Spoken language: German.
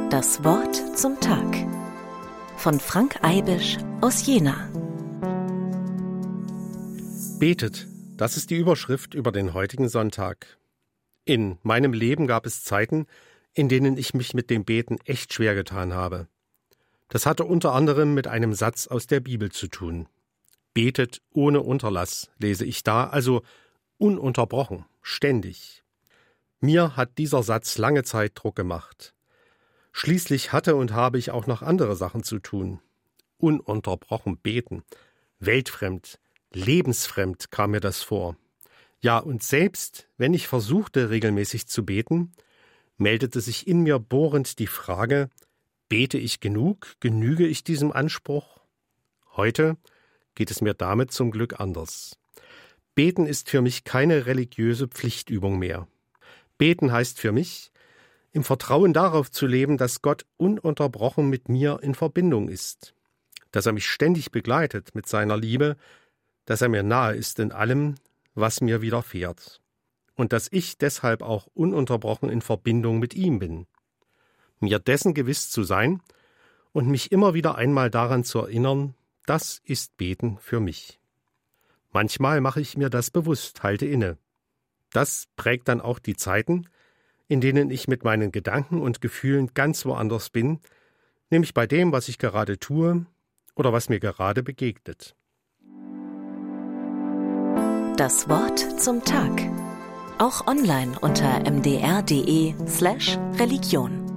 Das Wort zum Tag von Frank Eibisch aus Jena. Betet, das ist die Überschrift über den heutigen Sonntag. In meinem Leben gab es Zeiten, in denen ich mich mit dem Beten echt schwer getan habe. Das hatte unter anderem mit einem Satz aus der Bibel zu tun. Betet ohne Unterlass, lese ich da, also ununterbrochen, ständig. Mir hat dieser Satz lange Zeit Druck gemacht. Schließlich hatte und habe ich auch noch andere Sachen zu tun. Ununterbrochen beten, weltfremd, lebensfremd kam mir das vor. Ja, und selbst wenn ich versuchte, regelmäßig zu beten, meldete sich in mir bohrend die Frage, bete ich genug, genüge ich diesem Anspruch? Heute geht es mir damit zum Glück anders. Beten ist für mich keine religiöse Pflichtübung mehr. Beten heißt für mich, im Vertrauen darauf zu leben, dass Gott ununterbrochen mit mir in Verbindung ist, dass er mich ständig begleitet mit seiner Liebe, dass er mir nahe ist in allem, was mir widerfährt, und dass ich deshalb auch ununterbrochen in Verbindung mit ihm bin. Mir dessen gewiss zu sein und mich immer wieder einmal daran zu erinnern, das ist Beten für mich. Manchmal mache ich mir das bewusst, halte inne. Das prägt dann auch die Zeiten, in denen ich mit meinen Gedanken und Gefühlen ganz woanders bin, nämlich bei dem, was ich gerade tue oder was mir gerade begegnet. Das Wort zum Tag. Auch online unter mdr.de/Religion.